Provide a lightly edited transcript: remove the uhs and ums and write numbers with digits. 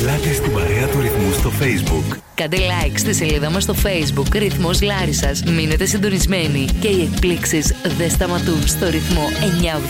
Ελάτε στην παρέα του Ρυθμού στο Facebook. Κάντε like στη σελίδα μας στο Facebook Ρυθμός Λάρισσας. Μείνετε συντονισμένοι και οι εκπλήξεις δεν σταματούν στο Ρυθμό 989.